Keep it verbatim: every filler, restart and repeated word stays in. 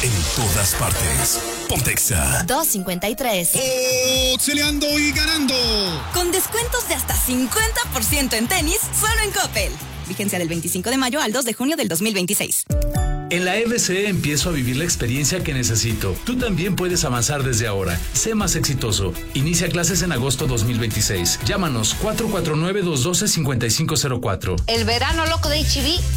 en todas partes. Pontexa. dos cincuenta y tres. ¡Auxiliando y ganando! Con descuentos de hasta cincuenta por ciento en tenis, solo en Coppel. Vigencia del veinticinco de mayo al dos de junio del dos mil veintiséis. En la E B C empiezo a vivir la experiencia que necesito. Tú también puedes avanzar desde ahora. Sé más exitoso. Inicia clases en agosto dos mil veintiséis. Llámanos cuatro cuatro nueve, dos uno dos, cinco cinco cero cuatro. El verano loco de H E B